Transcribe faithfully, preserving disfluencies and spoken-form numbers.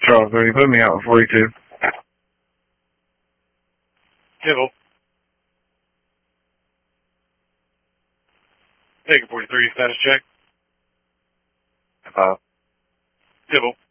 Charles three, put me out with forty-two. Civil. Take forty-three, status check. Uh, Civil.